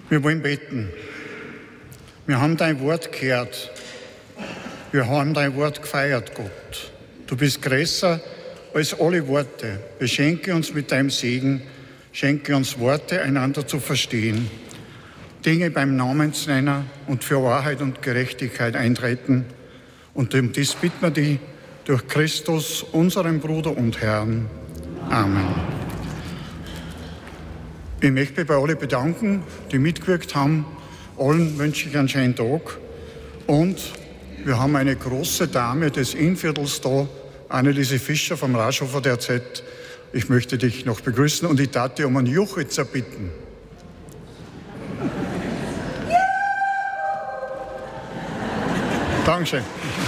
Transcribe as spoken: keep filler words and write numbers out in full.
Wir wollen beten. Wir haben dein Wort gehört. Wir haben dein Wort gefeiert, Gott. Du bist größer als alle Worte. Beschenke uns mit deinem Segen. Schenke uns Worte, einander zu verstehen. Dinge beim Namen zu nennen und für Wahrheit und Gerechtigkeit eintreten. Und um dies bitten wir dich durch Christus, unseren Bruder und Herrn. Amen. Ich möchte mich bei allen bedanken, die mitgewirkt haben. Allen wünsche ich einen schönen Tag. Und wir haben eine große Dame des Innviertels da, Anneliese Fischer vom Raschhofer der Z. Ich möchte dich noch begrüßen und ich darf dich um einen Juchitzer bitten. Dankeschön.